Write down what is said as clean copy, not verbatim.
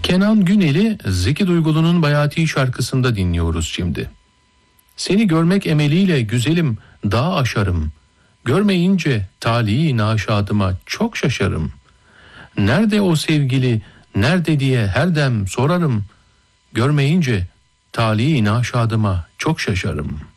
Kenan Günel'i Zeki Duygulu'nun Bayati şarkısında dinliyoruz şimdi. Seni görmek emeliyle güzelim dağ aşarım. Görmeyince tali naşadıma çok şaşarım. Nerede o sevgili, nerede diye her dem sorarım. Görmeyince tali naşadıma çok şaşarım.